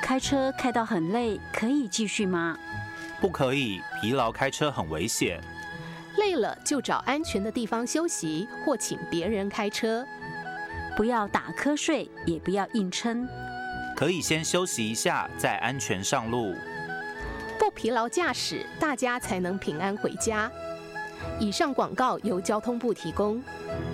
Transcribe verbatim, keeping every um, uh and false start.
开车开到很累，可以继续吗？ 不可以，疲劳开车很危险。 累了就找安全的地方休息，或请别人开车。 不要打瞌睡，也不要硬撑。 可以先休息一下，再安全上路。 不疲劳驾驶，大家才能平安回家。以上广告由交通部提供。